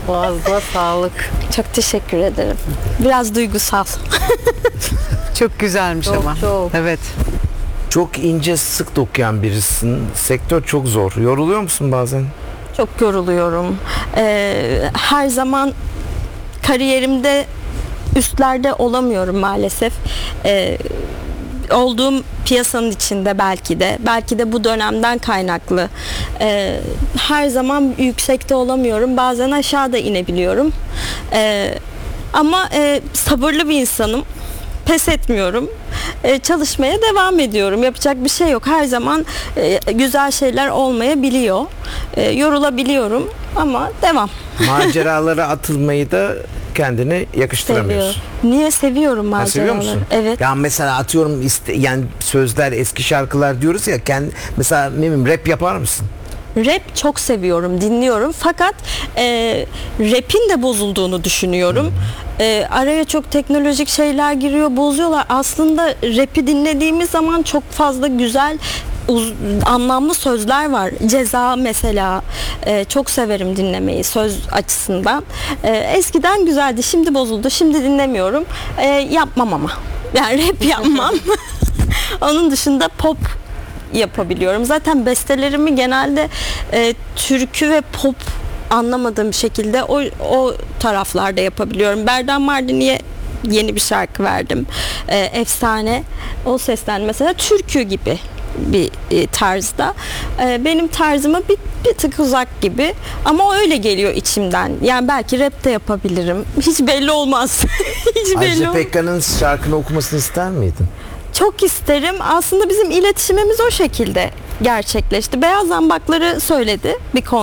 Boğazına sağlık. Çok teşekkür ederim. Biraz duygusal. Çok güzelmiş Çok, ama. çok. Evet. Çok ince, sık dokuyan birisin. Sektör çok zor. Yoruluyor musun bazen? Çok yoruluyorum. Her zaman kariyerimde üstlerde olamıyorum maalesef. Olduğum piyasanın içinde belki de bu dönemden kaynaklı. Her zaman yüksekte olamıyorum. Bazen aşağıda inebiliyorum. Ama sabırlı bir insanım. Pes etmiyorum. Çalışmaya devam ediyorum. Yapacak bir şey yok. Her zaman güzel şeyler olmayabiliyor. Yorulabiliyorum ama devam. Maceralara atılmayı da kendine yakıştıramıyorsun. Seviyorum. Niye seviyorum maceraları? Seviyor musun? Evet. Ya mesela atıyorum yani sözler, eski şarkılar diyoruz ya, mesela ne bileyim, rap yapar mısın? Rap çok seviyorum, dinliyorum. Fakat rap'in de bozulduğunu düşünüyorum. Araya çok teknolojik şeyler giriyor, bozuyorlar. Aslında rap'i dinlediğimiz zaman çok fazla güzel, anlamlı sözler var. Ceza mesela. Çok severim dinlemeyi söz açısından. Eskiden güzeldi, şimdi bozuldu. Şimdi dinlemiyorum. Yapmam ama. Yani rap yapmam. Onun dışında pop yapabiliyorum. Zaten bestelerimi genelde türkü ve pop anlamadığım şekilde o taraflarda yapabiliyorum. Berdan Mardini'ye yeni bir şarkı verdim. Efsane. O seslen mesela türkü gibi bir tarzda. Benim tarzıma bir tık uzak gibi ama öyle geliyor içimden. Yani belki rap de yapabilirim. Hiç belli olmaz. Hiç belli Ajda olmaz. Pekkan'ın şarkını okumasını ister miydin? Çok isterim. Aslında bizim iletişimimiz o şekilde gerçekleşti. Beyaz Zambakları söyledi bir